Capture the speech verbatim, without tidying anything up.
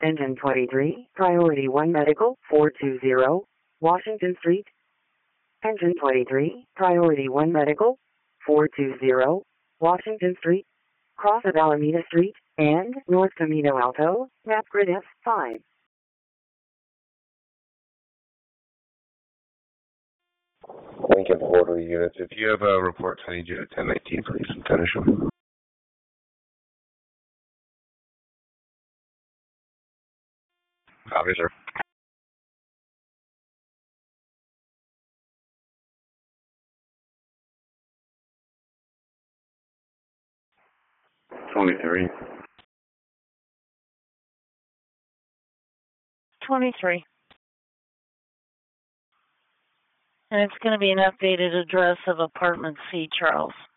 Engine twenty-three, Priority one Medical, four two zero, Washington Street. Engine twenty-three, Priority one Medical, four two zero, Washington Street. Cross of Alameda Street, and North Camino Alto, map grid F five. Lincoln Portal units, if you have a report, I need you to ten nineteen, please, and finish them. Copy, sir. twenty-three. twenty-three. And it's going to be an updated address of apartment C, Charles.